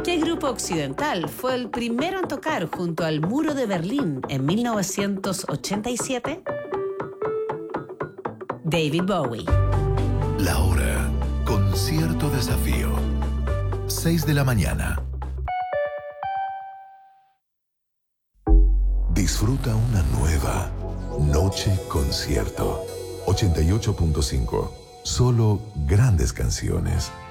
¿Qué grupo occidental fue el primero en tocar junto al Muro de Berlín en 1987? David Bowie. La hora con cierto desafío. 6 de la mañana. Disfruta una nueva Noche Concierto. 88.5. Solo grandes canciones.